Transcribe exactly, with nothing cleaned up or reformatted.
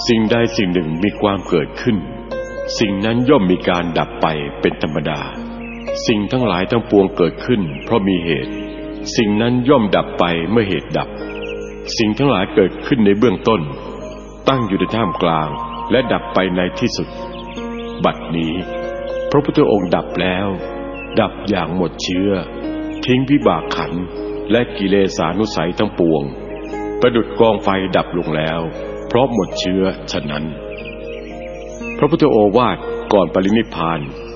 สิ่งใดสิ่งหนึ่งมีความเกิดขึ้นสิ่งนั้นย่อมมีการดับไปเป็นธรรมดาสิ่งทั้งหลายทั้งปวงเกิดขึ้นเพราะมีเหตุสิ่งนั้นย่อมดับไปเมื่อเหตุดับสิ่งทั้งหลายเกิดขึ้นในเบื้องต้นตั้งอยู่ในท่ามกลางและดับไปในที่สุดบัดนี้พระพุทธองค์ดับแล้วดับอย่างหมดเชื้อทิ้งวิบากขันธ์และกิเลสานุสัยทั้งปวงประดุจกองไฟดับลงแล้วเพราะหมดเชื้อฉะนั้นพระพุทธโอวาทก่อนปรินิพพาน